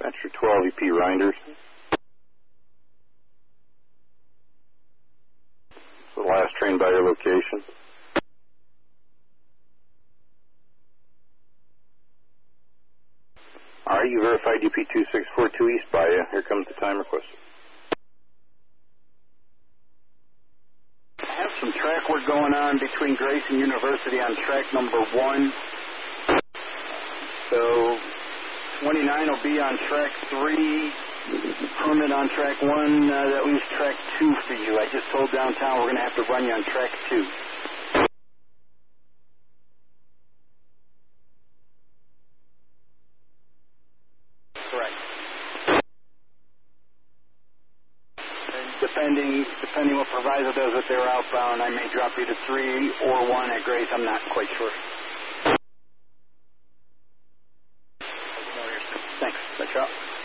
Metro 12 EP Reinders. The last train by your location. Alright, you verified UP 2642 East by you. Here comes the time request. I have some track work going on between Grayson University on track number 1. So 29 will be on track 3. Permit on track 1. That leaves track 2 for you. I just told downtown we're going to have to run you on track 2. Correct. And depending what Proviso does if they're outbound, I may drop you to 3 or 1 at Grace. I'm not quite sure. Thanks. That's all.